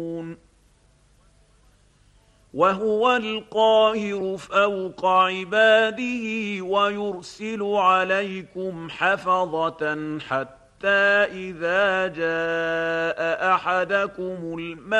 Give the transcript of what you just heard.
وهو القاهر فوق عباده ويرسل عليكم حفظة حتى إذا جاء أحدكم الموت